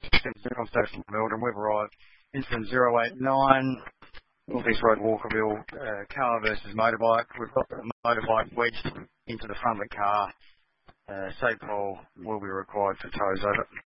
Station Melbourne. We've arrived. Incident 089, Northeast Road, Walkerville, car versus motorbike. We've got the motorbike wedged into the front of the car. SAPOL will be required for tows over.